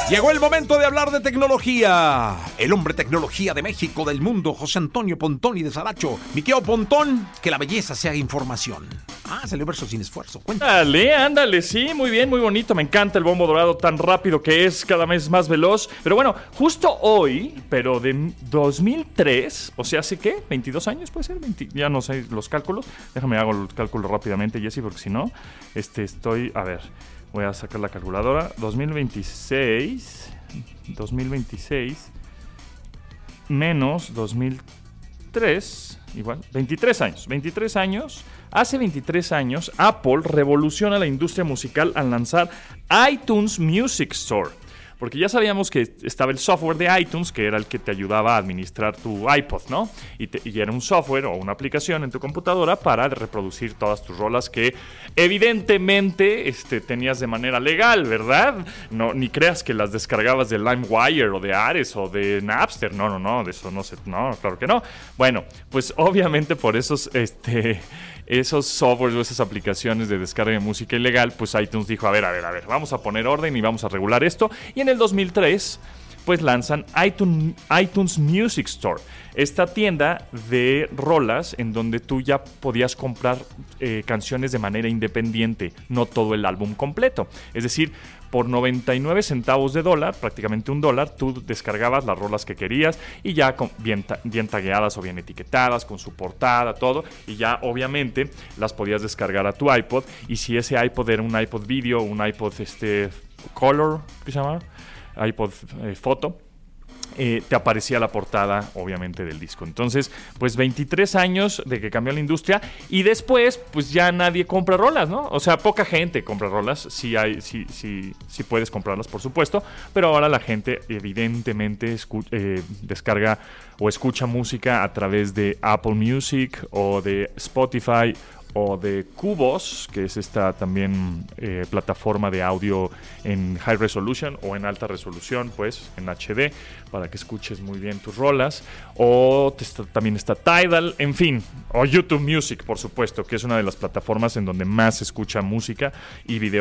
Llegó el momento de hablar de tecnología. El hombre tecnología de México, del mundo, José Antonio Pontón y de Saracho. Miqueo Pontón, que la belleza sea información. Salió verso sin esfuerzo. Cuéntale, ándale, sí, muy bien, muy bonito. Me encanta el bombo dorado tan rápido que es, cada vez más veloz. Pero bueno, justo hoy, pero de 2003, o sea, ¿hace qué? ¿22 años puede ser? Ya no sé los cálculos. Déjame hago los cálculos rápidamente, Jessy, porque si no, estoy, a ver... Voy a sacar la calculadora. 2026 menos 2003, igual, 23 años. Hace 23 años, Apple revoluciona la industria musical al lanzar iTunes Music Store. Porque ya sabíamos que estaba el software de iTunes, que era el que te ayudaba a administrar tu iPod, ¿no? Y era un software o una aplicación en tu computadora para reproducir todas tus rolas que evidentemente tenías de manera legal, ¿verdad? No, ni creas que las descargabas de LimeWire o de Ares o de Napster. No, de eso no, claro que no. Bueno, pues obviamente por esos softwares o esas aplicaciones de descarga de música ilegal, pues iTunes dijo, a ver, vamos a poner orden y vamos a regular esto. Y en el 2003, pues lanzan iTunes Music Store, esta tienda de rolas en donde tú ya podías comprar canciones de manera independiente, no todo el álbum completo. Es decir, por 99 centavos de dólar, prácticamente $1, tú descargabas las rolas que querías y ya bien tagueadas o bien etiquetadas, con su portada, todo, y ya obviamente las podías descargar a tu iPod. Y si ese iPod era un iPod Video, un iPod Color, ¿qué se llama? iPod Photo, te aparecía la portada, obviamente, del disco. Entonces, pues 23 años de que cambió la industria y después, pues ya nadie compra rolas, ¿no? O sea, poca gente compra rolas. Sí puedes comprarlas, por supuesto, pero ahora la gente evidentemente descarga o escucha música a través de Apple Music o de Spotify o de Qobuz, que es esta también plataforma de audio en high resolution o en alta resolución, pues en HD, para que escuches muy bien tus rolas. O también está Tidal, en fin, o YouTube Music, por supuesto, que es una de las plataformas en donde más se escucha música y video.